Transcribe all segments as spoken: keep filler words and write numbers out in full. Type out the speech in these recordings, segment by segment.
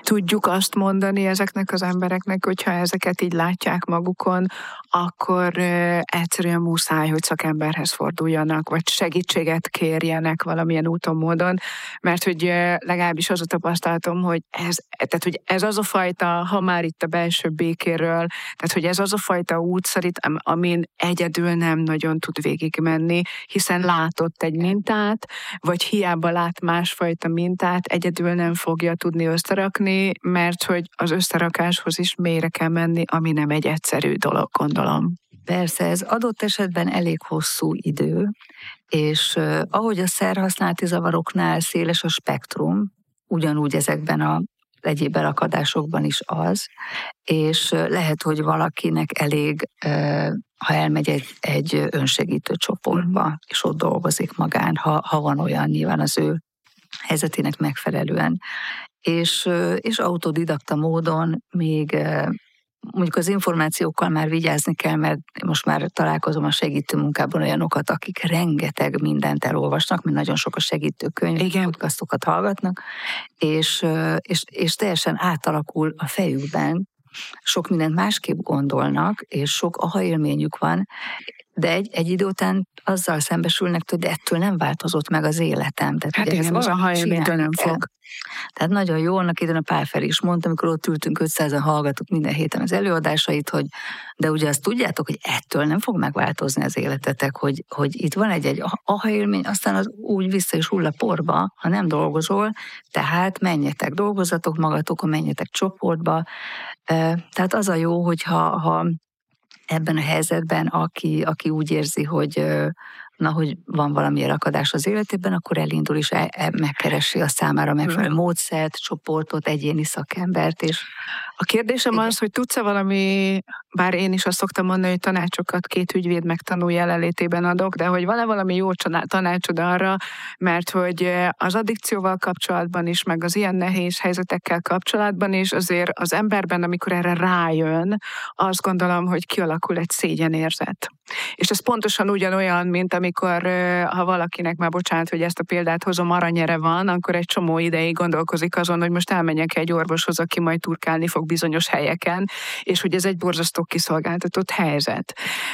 tudjuk azt mondani ezeknek az embereknek, hogyha ezeket így látják magukon, akkor egyszerűen muszáj, hogy szakemberhez forduljanak, vagy segítséget kérjenek valamilyen úton, módon, mert hogy legalábbis az a tapasztalatom, hogy ez, tehát, hogy ez az a fajta, ha már itt a belső békéről, tehát hogy ez az a fajta útszerít, amin egyedül nem nagyon tud végigmenni, hiszen látott egy mintát, vagy hiába lát másfajta mintát, egyedül nem fogja tudni összerakni, mert hogy az összerakáshoz is mélyre kell menni, ami nem egy egyszerű dolog, gondolom. Persze, ez adott esetben elég hosszú idő, és uh, ahogy a szerhasználati zavaroknál széles a spektrum, ugyanúgy ezekben a egyéb belakadásokban is az, és uh, lehet, hogy valakinek elég, uh, ha elmegy egy, egy önsegítő csoportba, és ott dolgozik magán, ha, ha van olyan, nyilván az ő helyzetének megfelelően. És, és autodidakta módon még mondjuk az információkkal már vigyázni kell, mert most már találkozom a segítő munkában olyanokat, akik rengeteg mindent elolvasnak, mert nagyon sok a segítőkönyv, igen, podcastokat hallgatnak, és, és, és teljesen átalakul a fejükben, sok mindent másképp gondolnak, és sok aha élményük van, de egy, egy idő után azzal szembesülnek, hogy de ettől nem változott meg az életem. Tehát, hát igen, az aha élménytől nem fog. Tehát nagyon jó, annak idén a Pál Feri is mondta, amikor ott ültünk, ötszázan hallgatuk minden héten az előadásait, hogy de ugye azt tudjátok, hogy ettől nem fog megváltozni az életetek, hogy, hogy itt van egy, egy aha élmény, aztán az úgy vissza is hull a porba, ha nem dolgozol, tehát menjetek, dolgozzatok magatokon, menjetek csoportba. Tehát az a jó, hogyha ha ebben a helyzetben, aki, aki úgy érzi, hogy na, hogy van valamilyen akadás az életében, akkor elindul és el, el, megkeresi a számára megfelelő módszert, csoportot, egyéni szakembert. És a kérdésem igen. az, hogy tudsz-e valami, bár én is azt szoktam mondani, hogy tanácsokat két ügyvéd megtanul jelenlétében adok, de hogy van-e valami jó tanácsod arra, mert hogy az addikcióval kapcsolatban is, meg az ilyen nehéz helyzetekkel kapcsolatban is azért az emberben, amikor erre rájön, azt gondolom, hogy kialakul egy szégyenérzet. És ez pontosan ugyanolyan, mint amikor, ha valakinek már bocsánat, hogy ezt a példát hozom, aranyere van, akkor egy csomó ideig gondolkozik azon, hogy most elmenjek egy orvoshoz, aki majd turkálni fog bizonyos helyeken, és hogy ez egy borzasztó kiszolgáltatott helyzet.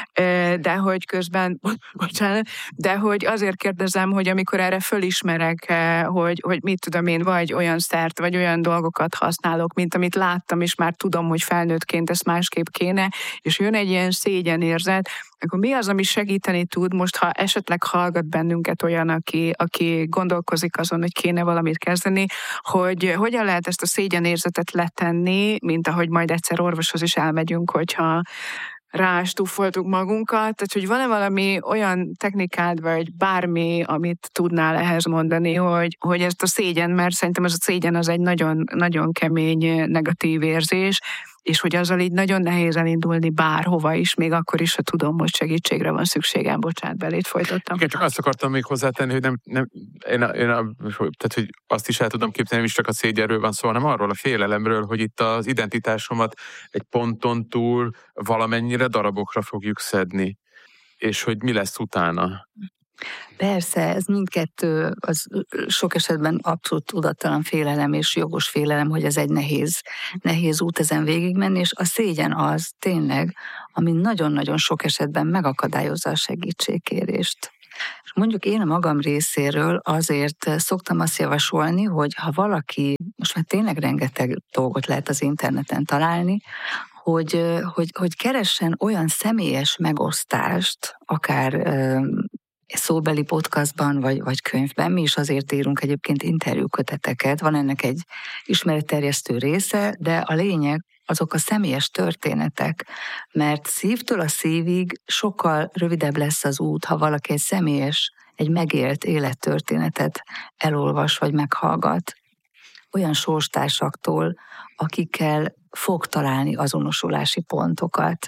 De hogy közben, bocsánat, de hogy azért kérdezem, hogy amikor erre fölismerek, hogy, hogy mit tudom én, vagy olyan szert, vagy olyan dolgokat használok, mint amit láttam, és már tudom, hogy felnőttként ezt másképp kéne, és jön egy ilyen szégyenérzet, akkor mi az, ami segíteni tud most, ha esetleg hallgat bennünket olyan, aki, aki gondolkozik azon, hogy kéne valamit kezdeni, hogy hogyan lehet ezt a szégyenérzetet letenni, mint ahogy majd egyszer orvoshoz is elmegyünk, hogyha rástúfoltuk magunkat, tehát hogy van-e valami olyan technikád, vagy bármi, amit tudnál ehhez mondani, hogy, hogy ezt a szégyen, mert szerintem ez a szégyen az egy nagyon, nagyon kemény negatív érzés, és hogy azzal így nagyon nehéz elindulni bárhova is, még akkor is, ha tudom, hogy segítségre van szükségem. Bocsánat, belét folytattam. Igen, csak azt akartam még hozzátenni, hogy nem, nem én, a, én a, tehát, hogy azt is el tudom képzelni, nem is csak a szégyenről van szó, hanem arról a félelemről, hogy itt az identitásomat egy ponton túl valamennyire darabokra fogjuk szedni, és hogy mi lesz utána. Persze, ez mindkettő, az sok esetben abszolút tudattalan félelem és jogos félelem, hogy ez egy nehéz, nehéz út ezen végigmenni, és a szégyen az tényleg, ami nagyon-nagyon sok esetben megakadályozza a segítségkérést. És mondjuk én a magam részéről azért szoktam azt javasolni, hogy ha valaki, most már tényleg rengeteg dolgot lehet az interneten találni, hogy, hogy, hogy keressen olyan személyes megosztást, akár szóbeli podcastban, vagy, vagy könyvben, mi is azért írunk egyébként interjúköteteket, van ennek egy ismeretterjesztő része, de a lényeg azok a személyes történetek, mert szívtől a szívig sokkal rövidebb lesz az út, ha valaki egy személyes, egy megélt élettörténetet elolvas, vagy meghallgat. Olyan sorstársaktól, akikkel fog találni azonosulási pontokat,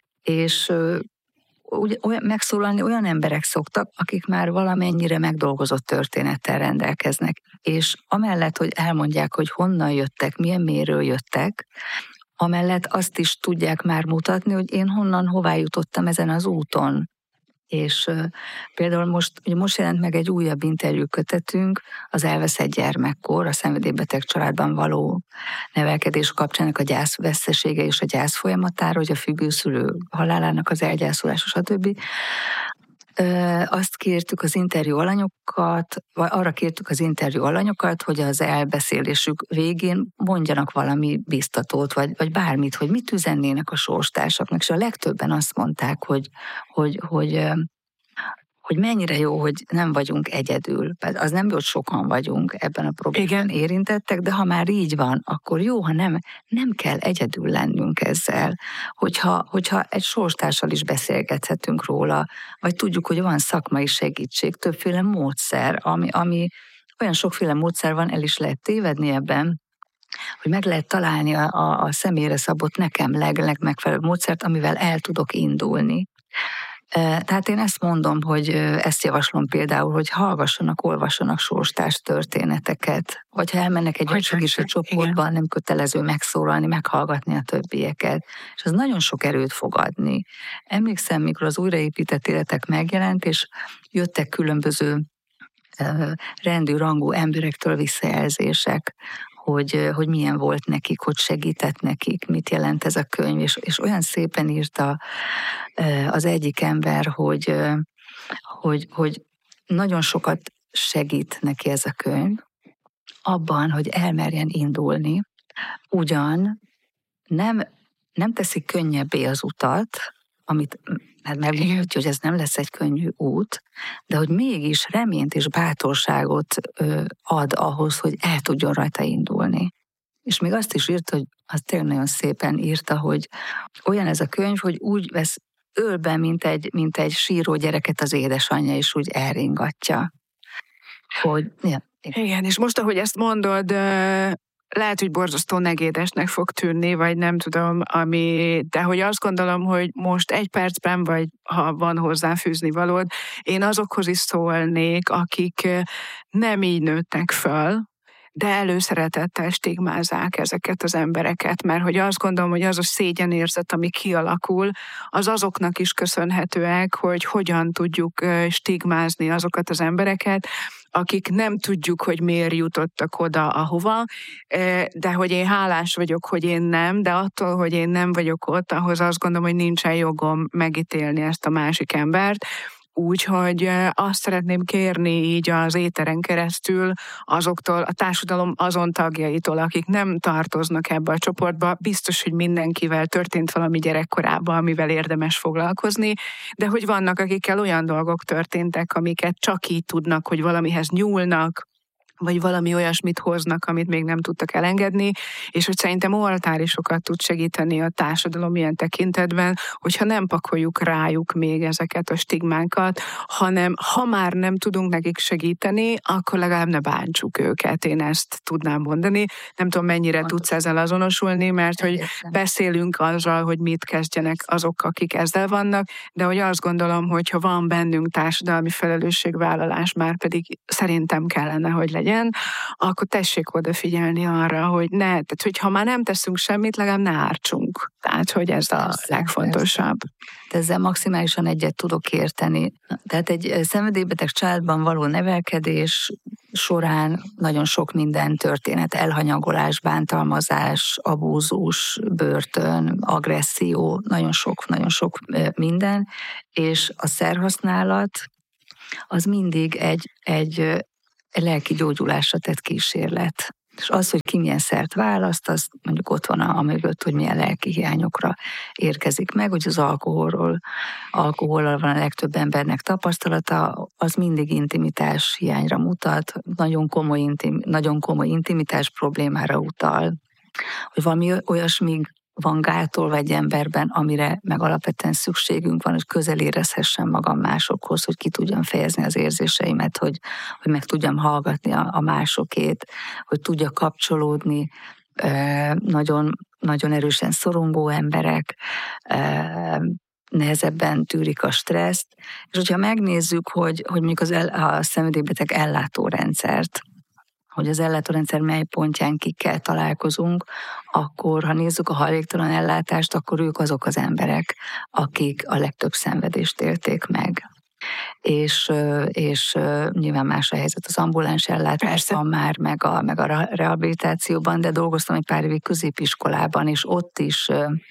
és olyan, megszólalni olyan emberek szoktak, akik már valamennyire megdolgozott történettel rendelkeznek. És amellett, hogy elmondják, hogy honnan jöttek, milyen mélyről jöttek, amellett azt is tudják már mutatni, hogy én honnan, hová jutottam ezen az úton. És uh, például most, ugye most jelent meg egy újabb interjúkötetünk az elveszett gyermekkor, a szenvedélybeteg családban való nevelkedés kapcsának a gyászvesztesége és a gyász folyamatára, hogy a függőszülő halálának az elgyászolása, stb. Azt kértük az interjú alanyokat, vagy arra kértük az interjú alanyokat, hogy az elbeszélésük végén mondjanak valami biztatót, vagy, vagy bármit, hogy mit üzennének a sorstársaknak, és a legtöbben azt mondták, hogy, hogy, hogy, hogy mennyire jó, hogy nem vagyunk egyedül. Az nem jó, hogy sokan vagyunk ebben a problémában érintettek, de ha már így van, akkor jó, ha nem, nem kell egyedül lennünk ezzel. Hogyha, hogyha egy sorstársal is beszélgethetünk róla, vagy tudjuk, hogy van szakmai segítség, többféle módszer, ami, ami olyan sokféle módszer van, el is lehet tévedni ebben, hogy meg lehet találni a, a, a személyre szabott nekem leg, legmegfelelőbb módszert, amivel el tudok indulni. Tehát én ezt mondom, hogy ezt javaslom például, hogy hallgassanak, olvassanak sorstárs történeteket, vagy ha elmennek egy segítő csoportban, nem kötelező megszólalni, meghallgatni a többieket. És az nagyon sok erőt fog adni. Emlékszem, mikor az újraépített életek megjelent, és jöttek különböző rendű, rangú emberektől visszajelzések, hogy, hogy milyen volt nekik, hogy segített nekik, mit jelent ez a könyv, és, és olyan szépen írta az egyik ember, hogy, hogy, hogy nagyon sokat segít neki ez a könyv abban, hogy elmerjen indulni, ugyan nem, nem teszi könnyebbé az utat, amit hát megmutatja, hogy ez nem lesz egy könnyű út, de hogy mégis reményt és bátorságot ö, ad ahhoz, hogy el tudjon rajta indulni. És még azt is írta, hogy azt tényleg nagyon szépen írta, hogy olyan ez a könyv, hogy úgy vesz ölbe, mint egy, mint egy síró gyereket az édesanyja, és úgy elringatja. Hogy, ja, igen. igen, és most, ahogy ezt mondod, lehet, hogy borzasztó negédesnek fog tűnni, vagy nem tudom, ami, de hogy azt gondolom, hogy most egy percben, vagy ha van hozzáfűzni valód, én azokhoz is szólnék, akik nem így nőttek föl, de előszeretettel stigmázák ezeket az embereket, mert hogy azt gondolom, hogy az a szégyenérzet, ami kialakul, az azoknak is köszönhetőek, hogy hogyan tudjuk stigmázni azokat az embereket, akik nem tudjuk, hogy miért jutottak oda, ahova, de hogy én hálás vagyok, hogy én nem, de attól, hogy én nem vagyok ott, ahhoz azt gondolom, hogy nincsen jogom megítélni ezt a másik embert. Úgyhogy azt szeretném kérni így az éteren keresztül azoktól, a társadalom azon tagjaitól, akik nem tartoznak ebbe a csoportba, biztos, hogy mindenkivel történt valami gyerekkorában, amivel érdemes foglalkozni, de hogy vannak, akikkel olyan dolgok történtek, amiket csak így tudnak, hogy valamihez nyúlnak, vagy valami olyasmit hoznak, amit még nem tudtak elengedni, és hogy szerintem oltárisokat tud segíteni a társadalom ilyen tekintetben, hogyha nem pakoljuk rájuk még ezeket a stigmákat, hanem ha már nem tudunk nekik segíteni, akkor legalább ne bántsuk őket, én ezt tudnám mondani. Nem tudom, mennyire tudsz ezzel azonosulni, mert hogy beszélünk azzal, hogy mit kezdjenek azok, akik ezzel vannak, de hogy azt gondolom, hogy ha van bennünk társadalmi felelősségvállalás, már pedig szerintem kellene, hogy legyen, akkor tessék odafigyelni arra, hogy ne, tehát hogy ha már nem teszünk semmit, legalább ne ártsunk. Tehát, hogy ez a persze, legfontosabb. De ezzel maximálisan egyet tudok érteni. Tehát egy szenvedélybeteg családban való nevelkedés során nagyon sok minden történet, elhanyagolás, bántalmazás, abúzus, börtön, agresszió, nagyon sok, nagyon sok minden, és a szerhasználat az mindig egy, egy lelki gyógyulásra tett kísérlet. És az, hogy ki milyen szert választ, az mondjuk ott van a, a mögött, hogy milyen lelki hiányokra érkezik meg, hogy az alkoholról, alkohollal van a legtöbb embernek tapasztalata, az mindig intimitás hiányra mutat, nagyon komoly, intim, nagyon komoly intimitás problémára utal, hogy valami olyasmi van gátolva egy emberben, amire meg alapvetően szükségünk van, hogy közel érezhessen magam másokhoz, hogy ki tudjam fejezni az érzéseimet, hogy, hogy meg tudjam hallgatni a, a másokét, hogy tudja kapcsolódni. E, nagyon, nagyon erősen szorongó emberek e, nehezebben tűrik a stresszt, és hogyha megnézzük, hogy, hogy mondjuk az el, a szenvedélybeteg ellátórendszert, hogy az ellátórendszer mely pontján kikkel találkozunk, akkor ha nézzük a hajléktalan ellátást, akkor ők azok az emberek, akik a legtöbb szenvedést élték meg. és, és nyilván más a helyzet az ambuláns ellátásban már, meg a, meg a rehabilitációban, de dolgoztam egy pár évig középiskolában, és ott is,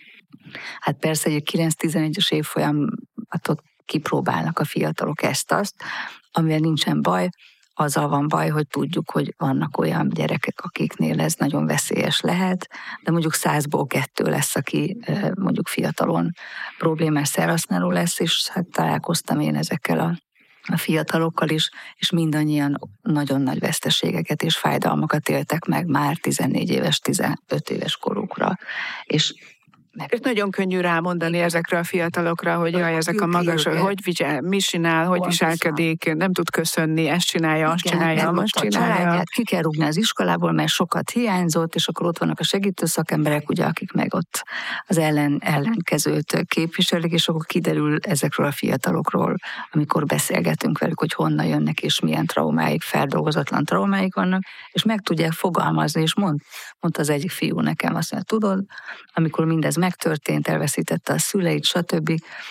hát persze egy kilenc-tizenegyes évfolyamatot kipróbálnak a fiatalok ezt-azt, amivel nincsen baj. Azzal van baj, hogy tudjuk, hogy vannak olyan gyerekek, akiknél ez nagyon veszélyes lehet, de mondjuk százból kettő lesz, aki mondjuk fiatalon problémás szerhasználó lesz, és hát találkoztam én ezekkel a, a fiatalokkal is, és mindannyian nagyon nagy veszteségeket és fájdalmakat éltek meg már tizennégy éves, tizenöt éves korukra. És És nagyon könnyű rámondani ezekre a fiatalokra, hogy jaj, ezek a magas, hogy vigyel, mi csinál, hogy viselkedik, nem tud köszönni, ezt csinálja, azt csinálja, most csinálja. Ki kell rúgni az iskolából, mert sokat hiányzott, és akkor ott vannak a segítő szakemberek, ugye, akik meg ott az ellen, ellenkezőt képviselik, és akkor kiderül ezekről a fiatalokról, amikor beszélgetünk velük, hogy honnan jönnek, és milyen traumáik, feldolgozatlan traumáik vannak, és meg tudják fogalmazni, és mond, mondta az egyik fiú nekem, azt mondja, tudod, amikor mindez megtörtént, elveszítette a szüleit, stb.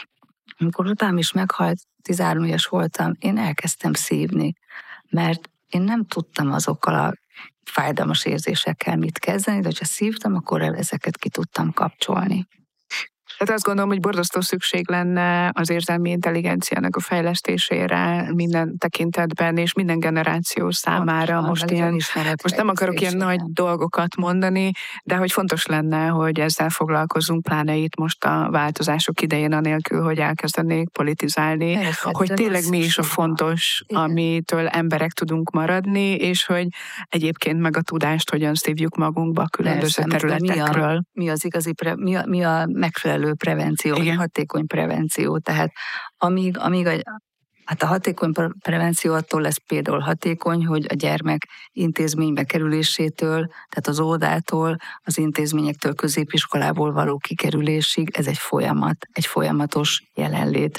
Amikor apám is meghalt, tizenhárom éves voltam, én elkezdtem szívni, mert én nem tudtam azokkal a fájdalmas érzésekkel mit kezdeni, de ha szívtam, akkor ezeket ki tudtam kapcsolni. Hát azt gondolom, hogy borzasztó szükség lenne az érzelmi intelligenciának a fejlesztésére minden tekintetben, és minden generáció számára. Most, ilyen, most nem akarok ilyen nagy dolgokat mondani, de hogy fontos lenne, hogy ezzel foglalkozunk, pláne itt most a változások idején, anélkül, hogy elkezdenék politizálni, Persze, hogy tényleg mi is a fontos, igen, amitől emberek tudunk maradni, és hogy egyébként meg a tudást hogyan szívjuk magunkba a különböző Persze, területekről. Mi, a, mi az igazi, pre, mi, a, mi a megfelelő prevenció, igen, hatékony prevenció. Tehát amíg, amíg a, hát a hatékony prevenció attól lesz például hatékony, hogy a gyermek intézménybe kerülésétől, tehát az óvodától, az intézményektől, középiskolából való kikerülésig, ez egy folyamat, egy folyamatos jelenlét.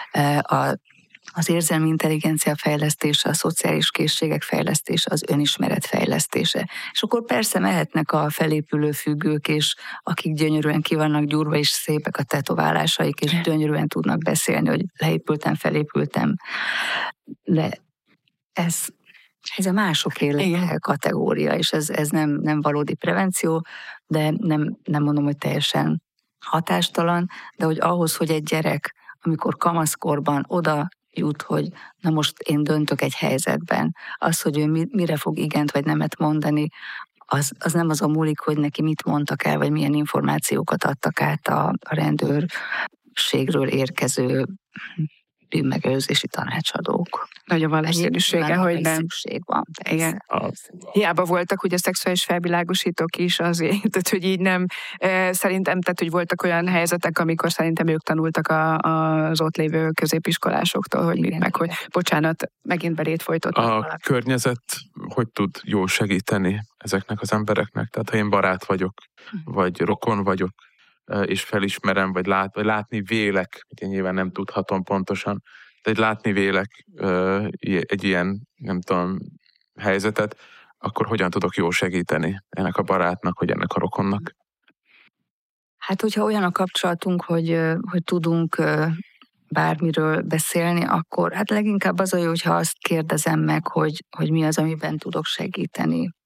A Az érzelmi intelligencia fejlesztése, a szociális készségek fejlesztése, az önismeret fejlesztése. És akkor persze mehetnek a felépülő függők, és akik gyönyörűen ki vannak gyúrva, és szépek a tetoválásaik, és gyönyörűen tudnak beszélni, hogy leépültem, felépültem. De ez, ez a mások élet kategória, és ez, ez nem, nem valódi prevenció, de nem, nem mondom, hogy teljesen hatástalan, de hogy ahhoz, hogy egy gyerek, amikor kamaszkorban oda jut, hogy na most én döntök egy helyzetben. Az, hogy ő mire fog igent vagy nemet mondani, az, az nem azon múlik, hogy neki mit mondtak el, vagy milyen információkat adtak át a, a rendőrségről érkező bűnmegelőzési tanácsadók. Nagy a valószínűsége, hogy nem. Szükség van. Persze. Igen. Hiába voltak ugye szexuális felvilágosítók is azért, tehát hogy így nem, szerintem, tehát hogy voltak olyan helyzetek, amikor szerintem ők tanultak a, az ott lévő középiskolásoktól, hogy igen, mit meg, igen, hogy bocsánat, megint belét folytottak. A valaki. Környezet hogy tud jól segíteni ezeknek az embereknek? Tehát ha én barát vagyok, vagy rokon vagyok, és felismerem, vagy, lát, vagy látni vélek, én nyilván nem tudhatom pontosan, de egy látni vélek egy ilyen, nem tudom, helyzetet, akkor hogyan tudok jól segíteni ennek a barátnak, vagy ennek a rokonnak? Hát, hogyha olyan a kapcsolatunk, hogy, hogy tudunk bármiről beszélni, akkor hát leginkább az a jó, hogyha azt kérdezem meg, hogy, hogy mi az, amiben tudok segíteni.